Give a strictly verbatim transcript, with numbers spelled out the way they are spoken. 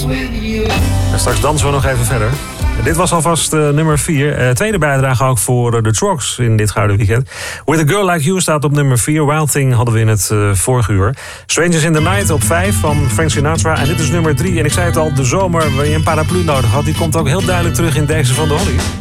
En straks dansen we nog even verder. Dit was alvast uh, nummer vier. Uh, tweede bijdrage ook voor uh, de Trogs in dit Gouden Weekend. With a Girl Like You staat op nummer vier. Wild Thing hadden we in het uh, vorige uur. Strangers in the Night op vijf van Frank Sinatra. En dit is nummer drie. En ik zei het al, de zomer waar je een paraplu nodig had, die komt ook heel duidelijk terug in deze van de Hollies.